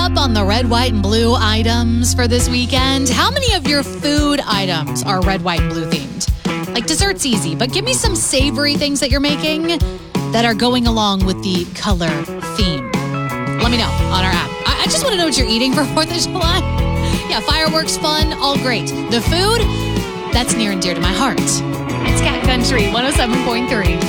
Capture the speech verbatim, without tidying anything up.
up on the red, white, and blue items for this weekend? How many of your food items are red, white, and blue themed? Like dessert's easy, but give me some savory things that you're making that are going along with the color theme. Let me know on our app. I, I just want to know what you're eating for fourth of July. Yeah, fireworks, fun, all great. The food, that's near and dear to my heart. It's Cat Country one oh seven point three.